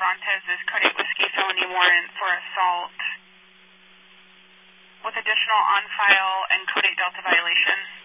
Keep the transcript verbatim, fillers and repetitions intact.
Cervantes is code eight Whiskey felony warrant for assault with additional on-file and code eight Delta violation.